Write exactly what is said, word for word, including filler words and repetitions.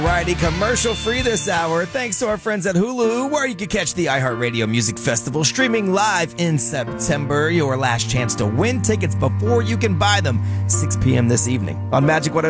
Righty, commercial free this hour. Thanks to our friends at Hulu, where you can catch the iHeartRadio Music Festival streaming live in September. Your last chance to win tickets before you can buy them. six p.m. this evening on Magic one oh